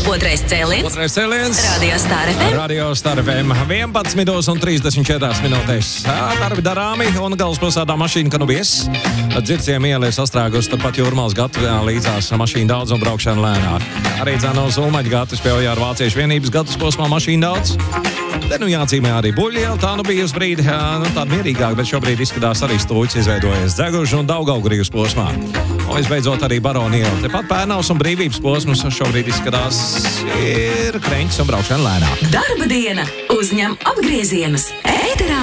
Otrais cēliens. Radio Star FM. Radio Star FM. 11:34 minūtes. Darbi darāmi un galvaspilsētā mašīna Kanubies. Dzirciem ielē sastrēgus, tāpat Jūrmāls Gatavā līdzās mašīna daudz un braukšana lēnāk. Arī no Zulmaģa Gatavas pie Ojāra Vāciešu vienības Gatavas posmā mašīna daudz. Te jācīmē arī Buļļiela, tā bija uz brīdi tāda mierīgāka, bet šobrīd izskatās arī stūķis izveidojies Dzegužu un Daugavgrīvas posmā. Un visbeidzot arī Barona iela. Tepat Pērnavas un Brīvības posms šobrīd izskatās ir kreņķis un braukšana lēnāk. Darba diena uzņem apgriezienus. Ēterā